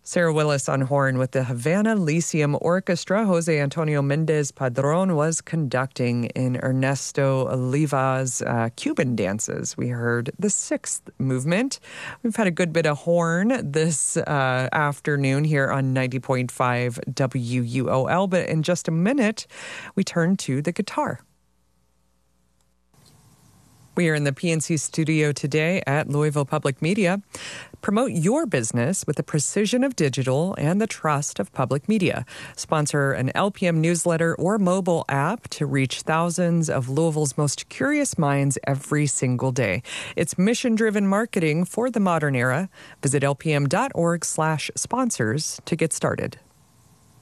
Sarah Willis on horn with the Havana Lyceum Orchestra. Jose Antonio Mendez Padron was conducting in Ernesto Oliva's Cuban dances. We heard the sixth movement. We've had a good bit of horn this afternoon here on 90.5 WUOL, but in just a minute, we turn to the guitar. We are in the PNC studio today at Louisville Public Media. Promote your business with the precision of digital and the trust of public media. Sponsor an LPM newsletter or mobile app to reach thousands of Louisville's most curious minds every single day. It's mission-driven marketing for the modern era. Visit lpm.org/sponsors to get started.